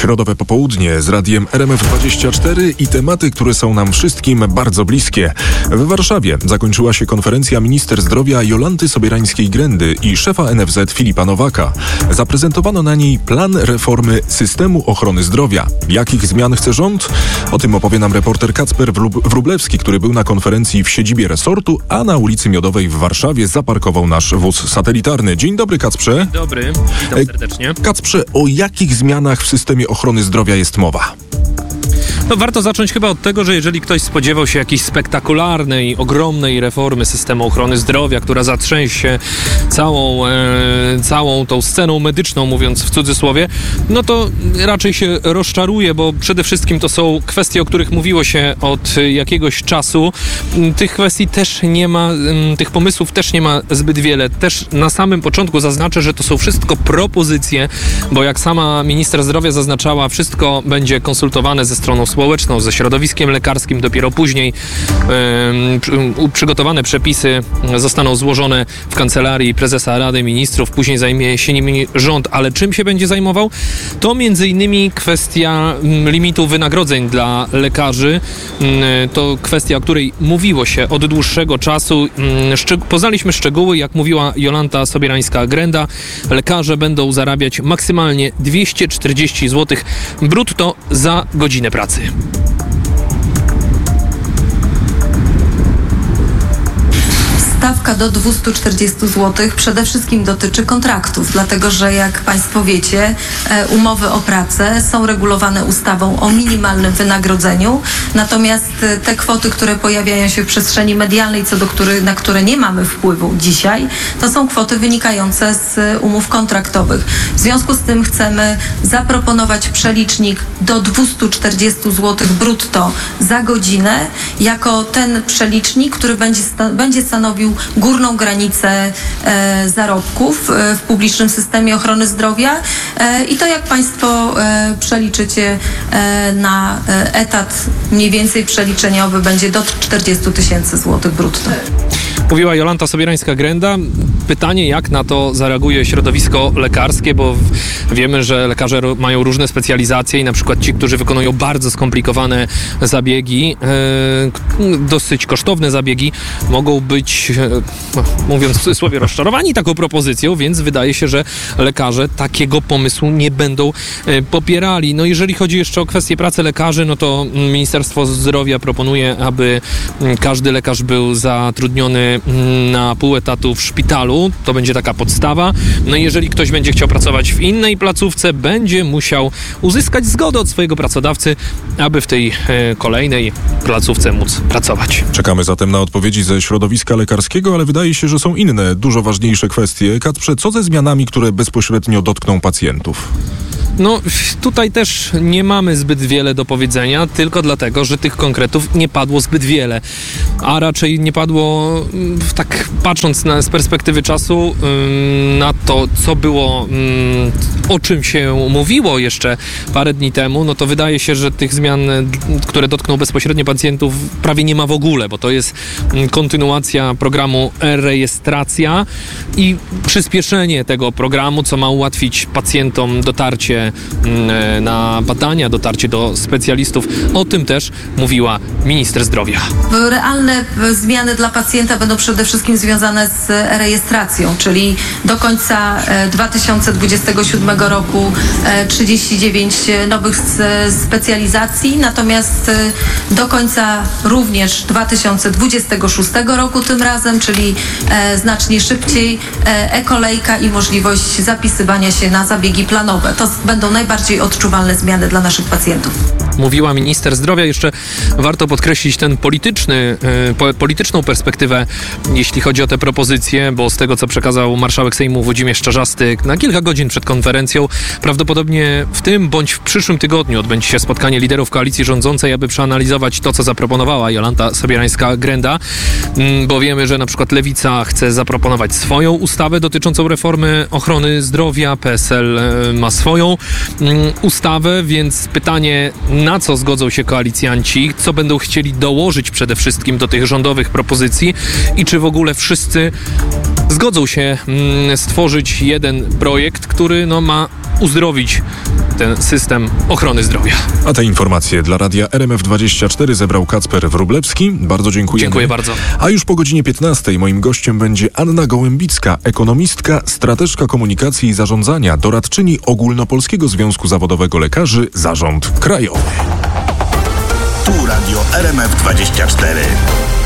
Środowe popołudnie z radiem RMF24 i tematy, które są nam wszystkim bardzo bliskie. W Warszawie zakończyła się konferencja minister zdrowia Jolanty Sobierańskiej-Grendy i szefa NFZ Filipa Nowaka. Zaprezentowano na niej plan reformy systemu ochrony zdrowia. Jakich zmian chce rząd? O tym opowie nam reporter Kacper Wróblewski, który był na konferencji w siedzibie resortu, a na ulicy Miodowej w Warszawie zaparkował nasz wóz satelitarny. Dzień dobry, Kacprze. Dobry, witam serdecznie. Kacprze, o jakich zmianach w systemie ochrony zdrowia jest mowa? No warto zacząć chyba od tego, że jeżeli ktoś spodziewał się jakiejś spektakularnej, ogromnej reformy systemu ochrony zdrowia, która zatrzęsie całą tą sceną medyczną, mówiąc w cudzysłowie, no to raczej się rozczaruje, bo przede wszystkim to są kwestie, o których mówiło się od jakiegoś czasu. Tych kwestii też nie ma, tych pomysłów też nie ma zbyt wiele. Też na samym początku zaznaczę, że to są wszystko propozycje, bo jak sama minister zdrowia zaznaczała, wszystko będzie konsultowane ze stroną społeczną, ze środowiskiem lekarskim. Dopiero później przygotowane przepisy zostaną złożone w kancelarii prezesa Rady Ministrów. Później zajmie się nimi rząd. Ale czym się będzie zajmował? To między innymi kwestia limitu wynagrodzeń dla lekarzy. To kwestia, o której mówiło się od dłuższego czasu. Poznaliśmy szczegóły, jak mówiła Jolanta Sobierańska-Grenda. Lekarze będą zarabiać maksymalnie 240 zł brutto za godzinę pracy. Stawka do 240 zł przede wszystkim dotyczy kontraktów, dlatego że jak Państwo wiecie, umowy o pracę są regulowane ustawą o minimalnym wynagrodzeniu, natomiast te kwoty, które pojawiają się w przestrzeni medialnej, na które nie mamy wpływu dzisiaj, to są kwoty wynikające z umów kontraktowych. W związku z tym chcemy zaproponować przelicznik do 240 zł brutto za godzinę jako ten przelicznik, który będzie stanowił górną granicę zarobków w publicznym systemie ochrony zdrowia i to, jak Państwo przeliczycie na etat mniej więcej przeliczeniowy, będzie do 40 000 złotych brutto. Mówiła Jolanta Sobierańska-Grenda. Pytanie, jak na to zareaguje środowisko lekarskie, bo wiemy, że lekarze mają różne specjalizacje i na przykład ci, którzy wykonują bardzo skomplikowane zabiegi, dosyć kosztowne zabiegi, mogą być, mówiąc w cudzysłowie, rozczarowani taką propozycją, więc wydaje się, że lekarze takiego pomysłu nie będą popierali. No jeżeli chodzi jeszcze o kwestię pracy lekarzy, no to Ministerstwo Zdrowia proponuje, aby każdy lekarz był zatrudniony na pół etatu w szpitalu. To będzie taka podstawa. No i jeżeli ktoś będzie chciał pracować w innej placówce, będzie musiał uzyskać zgodę od swojego pracodawcy, aby w tej kolejnej placówce móc pracować. Czekamy zatem na odpowiedzi ze środowiska lekarskiego, ale wydaje się, że są inne, dużo ważniejsze kwestie. Kacprze, co ze zmianami, które bezpośrednio dotkną pacjentów? No, tutaj też nie mamy zbyt wiele do powiedzenia, tylko dlatego, że tych konkretów nie padło zbyt wiele. A raczej nie padło, tak patrząc z perspektywy czasu, na to, co było, o czym się mówiło jeszcze parę dni temu, no to wydaje się, że tych zmian, które dotkną bezpośrednio pacjentów, prawie nie ma w ogóle, bo to jest kontynuacja programu e-rejestracja i przyspieszenie tego programu, co ma ułatwić pacjentom dotarcie na badania, dotarcie do specjalistów. O tym też mówiła minister zdrowia. Realne zmiany dla pacjenta będą przede wszystkim związane z rejestracją, czyli do końca 2027 roku 39 nowych specjalizacji, natomiast do końca również 2026 roku tym razem, czyli znacznie szybciej, e-kolejka i możliwość zapisywania się na zabiegi planowe. To będą najbardziej odczuwalne zmiany dla naszych pacjentów. Mówiła minister zdrowia. Jeszcze warto podkreślić ten polityczną perspektywę, jeśli chodzi o te propozycje, bo z tego, co przekazał marszałek Sejmu Włodzimierz Czarzasty na kilka godzin przed konferencją, prawdopodobnie w tym bądź w przyszłym tygodniu odbędzie się spotkanie liderów koalicji rządzącej, aby przeanalizować to, co zaproponowała Jolanta Sobierańska-Grenda, bo wiemy, że na przykład Lewica chce zaproponować swoją ustawę dotyczącą reformy ochrony zdrowia, PSL ma swoją ustawę, więc pytanie, na co zgodzą się koalicjanci, co będą chcieli dołożyć przede wszystkim do tych rządowych propozycji i czy w ogóle wszyscy zgodzą się stworzyć jeden projekt, który ma uzdrowić ten system ochrony zdrowia. A te informacje dla radia RMF24 zebrał Kacper Wróblewski. Bardzo dziękujemy. Dziękuję bardzo. A już po godzinie 15 moim gościem będzie Anna Gołębicka, ekonomistka, strateżka komunikacji i zarządzania, doradczyni Ogólnopolskiego Związku Zawodowego Lekarzy, Zarząd Krajowy. Tu radio RMF24.